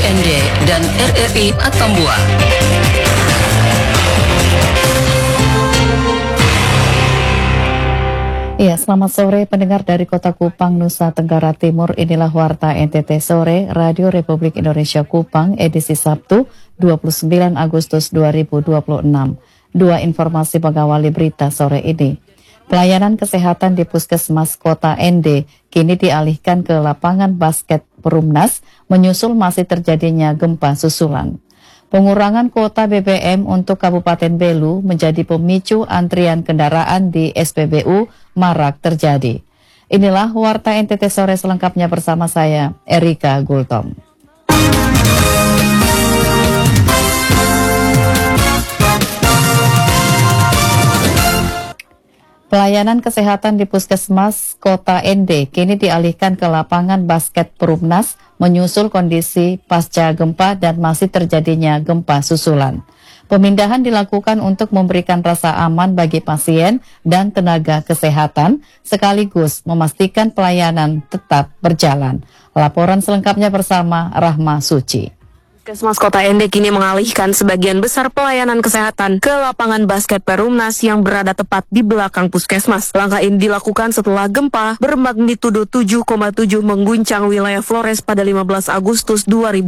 RRIND dan RRI Atambua. Iya, selamat sore pendengar dari Kota Kupang, Nusa Tenggara Timur. Inilah Warta NTT Sore, Radio Republik Indonesia Kupang, edisi Sabtu, 29 Agustus 2026. Dua informasi mengawali berita sore ini. Pelayanan kesehatan di Puskesmas Kota ND kini dialihkan ke lapangan basket Perumnas, menyusul masih terjadinya gempa susulan. Pengurangan kuota BBM untuk Kabupaten Belu menjadi pemicu antrian kendaraan di SPBU marak terjadi. Inilah Warta NTT Sore selengkapnya bersama saya, Erika Gultom. Pelayanan kesehatan di Puskesmas Kota ND kini dialihkan ke lapangan basket Perumnas menyusul kondisi pasca gempa dan masih terjadinya gempa susulan. Pemindahan dilakukan untuk memberikan rasa aman bagi pasien dan tenaga kesehatan sekaligus memastikan pelayanan tetap berjalan. Laporan selengkapnya bersama Rahma Suci. Puskesmas Kota ND kini mengalihkan sebagian besar pelayanan kesehatan ke lapangan basket Perumnas yang berada tepat di belakang puskesmas. Langkah ini dilakukan setelah gempa bermagnitudo 7,7 mengguncang wilayah Flores pada 15 Agustus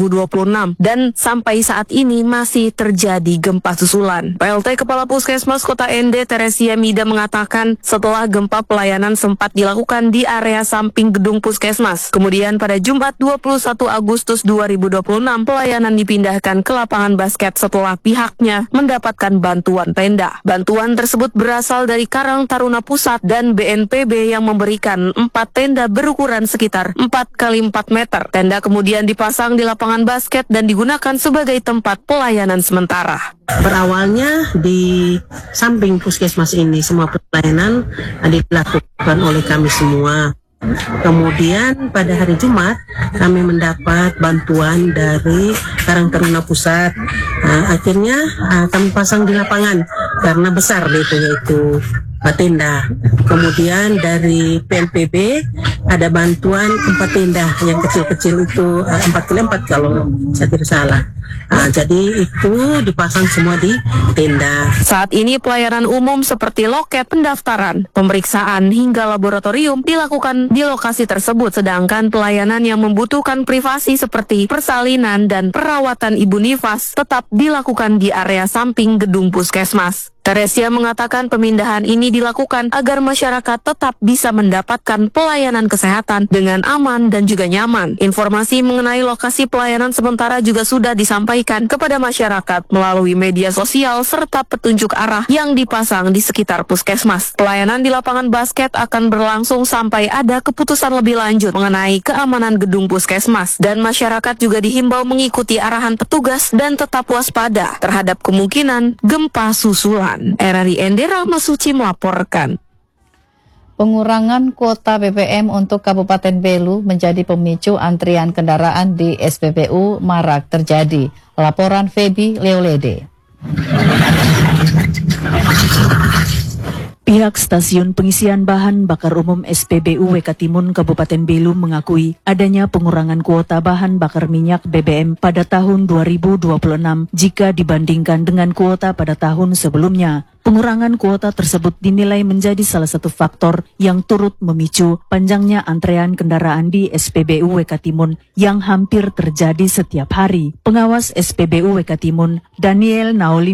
2026 dan sampai saat ini masih terjadi gempa susulan. PLT Kepala Puskesmas Kota ND Teresia Mida mengatakan setelah gempa pelayanan sempat dilakukan di area samping gedung puskesmas. Kemudian pada Jumat 21 Agustus 2026 pelayanan dipindahkan ke lapangan basket setelah pihaknya mendapatkan bantuan tenda. Bantuan tersebut berasal dari Karang Taruna Pusat dan BNPB yang memberikan 4 tenda berukuran sekitar 4x4 meter. Tenda kemudian dipasang di lapangan basket dan digunakan sebagai tempat pelayanan sementara. Berawalnya di samping puskesmas ini semua pelayanan dilakukan oleh kami semua. Kemudian pada hari Jumat kami mendapat bantuan dari Karang Taruna Pusat. Akhirnya kami pasang di lapangan karena besar itu tenda. Kemudian dari PNPB ada bantuan 4 tenda yang kecil-kecil itu 4x4 kalau saya tidak salah. Jadi itu dipasang semua di tenda. Saat ini pelayanan umum seperti loket pendaftaran, pemeriksaan hingga laboratorium dilakukan di lokasi tersebut, sedangkan pelayanan yang membutuhkan privasi seperti persalinan dan perawatan ibu nifas tetap dilakukan di area samping gedung puskesmas. Teresia mengatakan pemindahan ini dilakukan agar masyarakat tetap bisa mendapatkan pelayanan kesehatan dengan aman dan juga nyaman. Informasi mengenai lokasi pelayanan sementara juga sudah disampaikan kepada masyarakat melalui media sosial serta petunjuk arah yang dipasang di sekitar puskesmas. Pelayanan di lapangan basket akan berlangsung sampai ada keputusan lebih lanjut mengenai keamanan gedung puskesmas, dan masyarakat juga dihimbau mengikuti arahan petugas dan tetap waspada terhadap kemungkinan gempa susulan. RRIND Rahma Suci melaporkan. Pengurangan kuota BBM untuk Kabupaten Belu menjadi pemicu antrian kendaraan di SPBU marak terjadi. Laporan Feby Leolede. Pihak Stasiun Pengisian Bahan Bakar Umum SPBU Wekatimun Kabupaten Belu mengakui adanya pengurangan kuota bahan bakar minyak BBM pada tahun 2026 jika dibandingkan dengan kuota pada tahun sebelumnya. Pengurangan kuota tersebut dinilai menjadi salah satu faktor yang turut memicu panjangnya antrean kendaraan di SPBU Wekatimun yang hampir terjadi setiap hari. Pengawas SPBU Wekatimun, Daniel Naoli